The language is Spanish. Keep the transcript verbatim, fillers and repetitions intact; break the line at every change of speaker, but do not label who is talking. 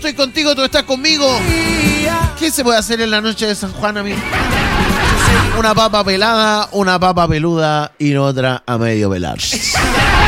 estoy contigo, tú estás conmigo. ¿Qué se puede hacer en la noche de San Juan, amigo? Una papa pelada, una papa peluda y otra a medio pelar.